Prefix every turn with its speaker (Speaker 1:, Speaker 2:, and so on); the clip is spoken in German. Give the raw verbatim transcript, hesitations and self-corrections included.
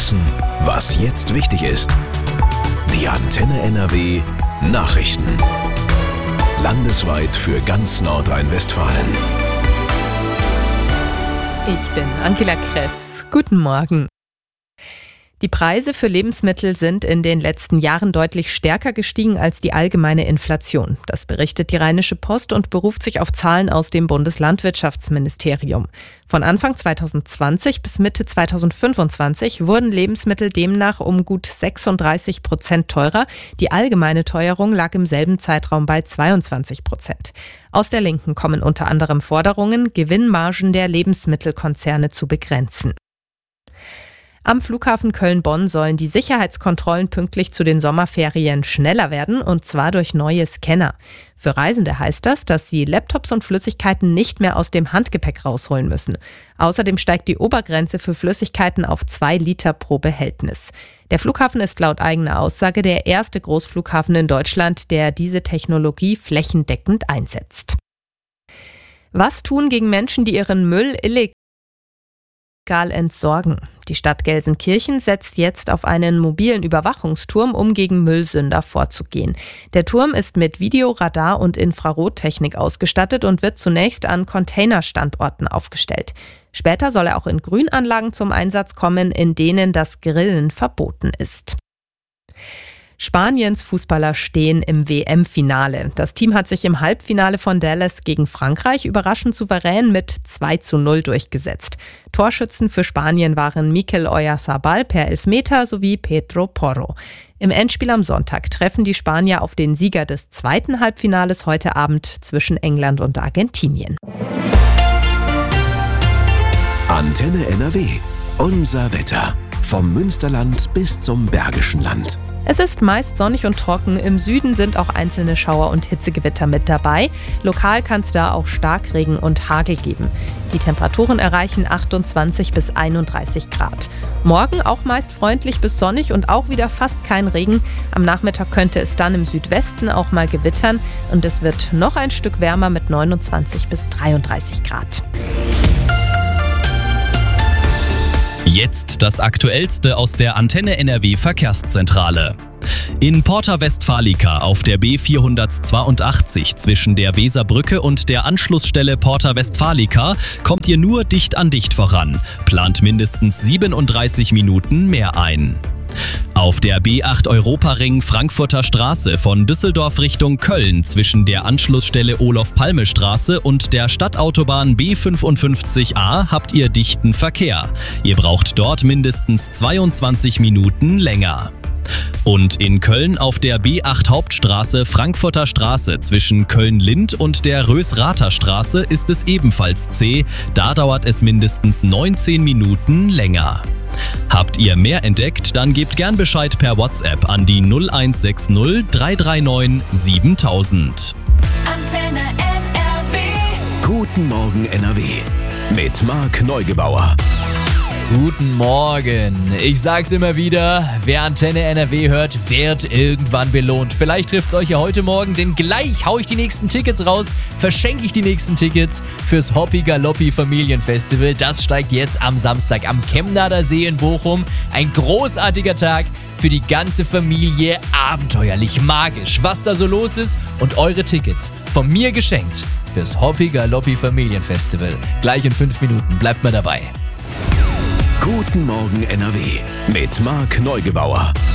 Speaker 1: wissen, was jetzt wichtig ist. Die Antenne N R W Nachrichten. Landesweit für ganz Nordrhein-Westfalen.
Speaker 2: Ich bin Angela Kress. Guten Morgen. Die Preise für Lebensmittel sind in den letzten Jahren deutlich stärker gestiegen als die allgemeine Inflation. Das berichtet die Rheinische Post und beruft sich auf Zahlen aus dem Bundeslandwirtschaftsministerium. Von Anfang zweitausendzwanzig bis Mitte zweitausendfünfundzwanzig wurden Lebensmittel demnach um gut sechsunddreißig Prozent teurer. Die allgemeine Teuerung lag im selben Zeitraum bei zweiundzwanzig Prozent. Aus der Linken kommen unter anderem Forderungen, Gewinnmargen der Lebensmittelkonzerne zu begrenzen. Am Flughafen Köln-Bonn sollen die Sicherheitskontrollen pünktlich zu den Sommerferien schneller werden, und zwar durch neue Scanner. Für Reisende heißt das, dass sie Laptops und Flüssigkeiten nicht mehr aus dem Handgepäck rausholen müssen. Außerdem steigt die Obergrenze für Flüssigkeiten auf zwei Liter pro Behältnis. Der Flughafen ist laut eigener Aussage der erste Großflughafen in Deutschland, der diese Technologie flächendeckend einsetzt. Was tun gegen Menschen, die ihren Müll illegal entsorgen? Die Stadt Gelsenkirchen setzt jetzt auf einen mobilen Überwachungsturm, um gegen Müllsünder vorzugehen. Der Turm ist mit Video-, Radar- und Infrarottechnik ausgestattet und wird zunächst an Containerstandorten aufgestellt. Später soll er auch in Grünanlagen zum Einsatz kommen, in denen das Grillen verboten ist. Spaniens Fußballer stehen im W M-Finale. Das Team hat sich im Halbfinale von Dallas gegen Frankreich überraschend souverän mit zwei zu null durchgesetzt. Torschützen für Spanien waren Mikel Oyarzabal per Elfmeter sowie Pedro Porro. Im Endspiel am Sonntag treffen die Spanier auf den Sieger des zweiten Halbfinales heute Abend zwischen England und Argentinien.
Speaker 1: Antenne N R W. Unser Wetter. Vom Münsterland bis zum Bergischen Land.
Speaker 2: Es ist meist sonnig und trocken. Im Süden sind auch einzelne Schauer und Hitzegewitter mit dabei. Lokal kann es da auch Starkregen und Hagel geben. Die Temperaturen erreichen achtundzwanzig bis einunddreißig Grad. Morgen auch meist freundlich bis sonnig und auch wieder fast kein Regen. Am Nachmittag könnte es dann im Südwesten auch mal gewittern und es wird noch ein Stück wärmer mit neunundzwanzig bis dreiunddreißig Grad.
Speaker 3: Jetzt das Aktuellste aus der Antenne N R W Verkehrszentrale. In Porta Westfalica auf der B vierhundertzweiundachtzig zwischen der Weserbrücke und der Anschlussstelle Porta Westfalica kommt ihr nur dicht an dicht voran. Plant mindestens siebenunddreißig Minuten mehr ein. Auf der B acht Europaring Frankfurter Straße von Düsseldorf Richtung Köln zwischen der Anschlussstelle Olof-Palme-Straße und der Stadtautobahn B fünfundfünfzig A habt ihr dichten Verkehr. Ihr braucht dort mindestens zweiundzwanzig Minuten länger. Und in Köln auf der B acht Hauptstraße Frankfurter Straße zwischen Köln-Lind und der Rösrather Straße ist es ebenfalls zäh. Da dauert es mindestens neunzehn Minuten länger. Habt ihr mehr entdeckt, dann gebt gern Bescheid per WhatsApp an die null eins sechs null drei drei neun siebentausend.
Speaker 4: Antenne N R W.
Speaker 1: Guten Morgen N R W. Mit Marc Neugebauer.
Speaker 5: Guten Morgen. Ich sag's immer wieder, wer Antenne N R W hört, wird irgendwann belohnt. Vielleicht trifft's euch ja heute Morgen, denn gleich hau ich die nächsten Tickets raus, verschenke ich die nächsten Tickets fürs Hoppi Galoppi Familienfestival. Das steigt jetzt am Samstag am Chemnader See in Bochum. Ein großartiger Tag für die ganze Familie, abenteuerlich, magisch, was da so los ist, und eure Tickets von mir geschenkt fürs Hoppi Galoppi Familienfestival. Gleich in fünf Minuten, bleibt mal dabei.
Speaker 1: Guten Morgen N R W mit Marc Neugebauer.